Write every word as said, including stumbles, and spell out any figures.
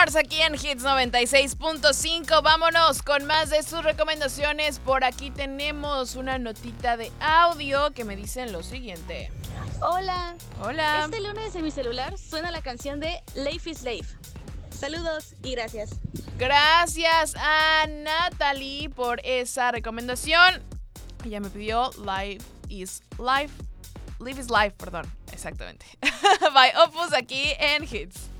Stars aquí en Hits noventa y seis punto cinco. Vámonos con más de sus recomendaciones. Por aquí tenemos una notita de audio que me dicen lo siguiente. Hola. Hola. Este lunes en mi celular suena la canción de Life is Life. Saludos y gracias. Gracias a Natalie por esa recomendación. Ella me pidió Life is Life. Life is Life, perdón. Exactamente. By Opus aquí en Hits.